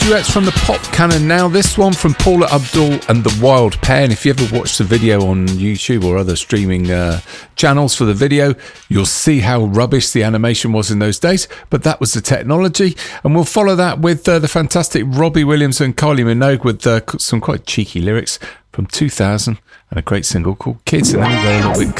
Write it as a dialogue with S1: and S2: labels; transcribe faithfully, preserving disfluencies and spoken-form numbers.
S1: duets from the pop canon now. This one from Paula Abdul and the Wild Pair. And if you ever watch the video on YouTube or other streaming uh, channels for the video, you'll see how rubbish the animation was in those days. But that was the technology. And we'll follow that with uh, the fantastic Robbie Williams and Kylie Minogue with uh, some quite cheeky lyrics from two thousand and a great single called Kids. And then we'll go a little bit